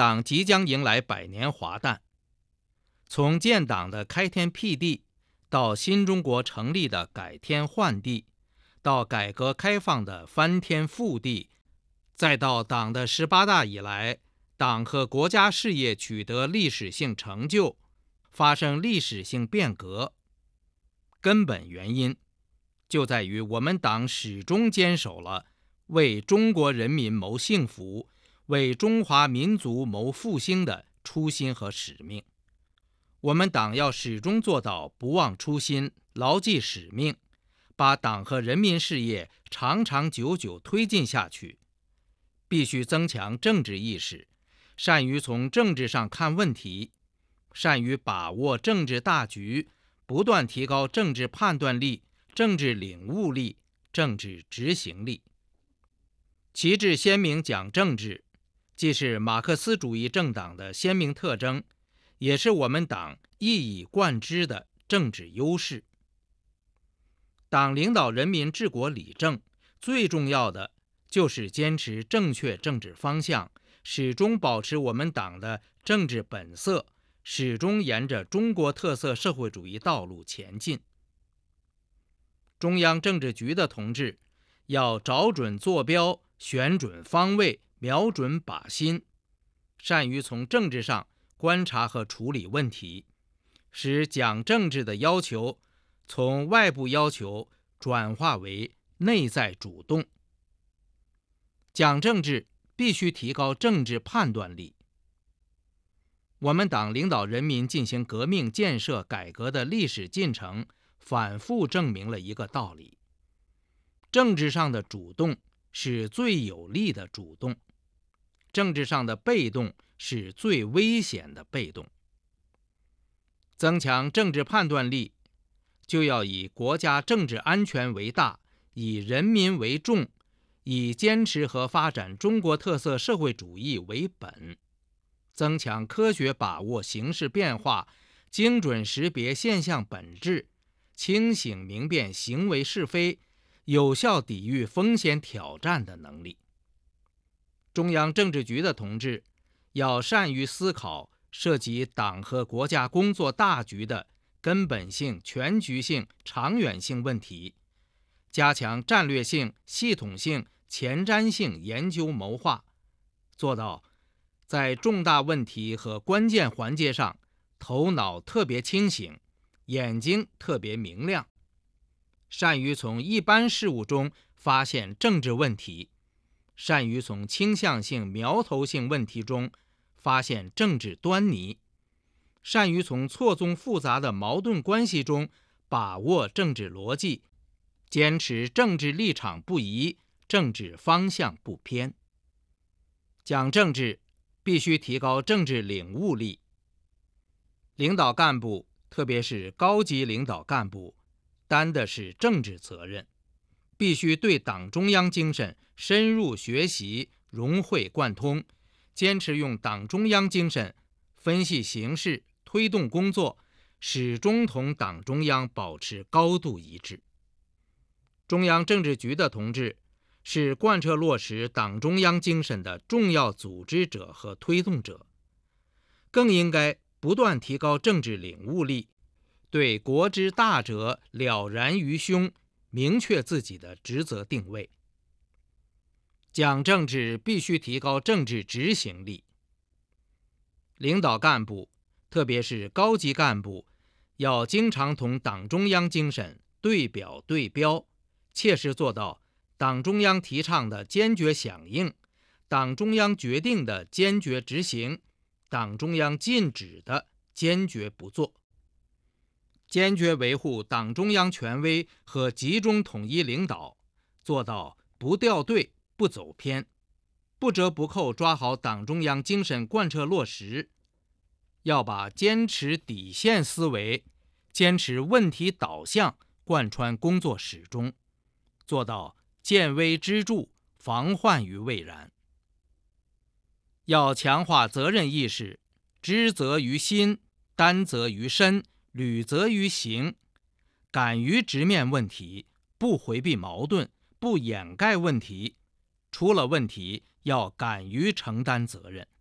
党即将迎来100年华诞，从建党的开天辟地，到新中国成立的改天换地，到改革开放的翻天覆地，再到党的18大以来，党和国家事业取得历史性成就，发生历史性变革，根本原因就在于我们党始终坚守了为中国人民谋幸福、为中华民族谋复兴的初心和使命。我们党要始终做到不忘初心、牢记使命，把党和人民事业长长久久推进下去。必须增强政治意识，善于从政治上看问题，善于把握政治大局，不断提高政治判断力、政治领悟力、政治执行力。旗帜鲜明讲政治，既是马克思主义政党的鲜明特征，也是我们党一以贯之的政治优势。党领导人民治国理政，最重要的就是坚持正确政治方向，始终保持我们党的政治本色，始终沿着中国特色社会主义道路前进。中央政治局的同志要找准坐标，选准方位，瞄准靶心，善于从政治上观察和处理问题，使讲政治的要求从外部要求转化为内在主动。讲政治必须提高政治判断力。我们党领导人民进行革命、建设、改革的历史进程，反复证明了一个道理：政治上的主动是最有力的主动，政治上的被动是最危险的被动。增强政治判断力，就要以国家政治安全为大，以人民为重，以坚持和发展中国特色社会主义为本，增强科学把握形势变化，精准识别现象本质，清醒明辨行为是非，有效抵御风险挑战的能力。中央政治局的同志要善于思考涉及党和国家工作大局的根本性、全局性、长远性问题，加强战略性、系统性、前瞻性研究谋划，做到在重大问题和关键环节上头脑特别清醒，眼睛特别明亮，善于从一般事物中发现政治问题，善于从倾向性、苗头性问题中发现政治端倪，善于从错综复杂的矛盾关系中把握政治逻辑，坚持政治立场不移，政治方向不偏。讲政治必须提高政治领悟力。领导干部，特别是高级领导干部，担的是政治责任，必须对党中央精神深入学习，融会贯通，坚持用党中央精神分析形势，推动工作，始终同党中央保持高度一致。中央政治局的同志是贯彻落实党中央精神的重要组织者和推动者，更应该不断提高政治领悟力，对国之大者了然于胸，明确自己的职责定位。讲政治必须提高政治执行力。领导干部，特别是高级干部，要经常同党中央精神对表对标，切实做到党中央提倡的坚决响应，党中央决定的坚决执行，党中央禁止的坚决不做。坚决维护党中央权威和集中统一领导，做到不掉队、不走偏，不折不扣抓好党中央精神贯彻落实。要把坚持底线思维、坚持问题导向贯穿工作始终，做到见微知著，防患于未然。要强化责任意识，知责于心，担责于身，履责于行，敢于直面问题，不回避矛盾，不掩盖问题，出了问题要敢于承担责任。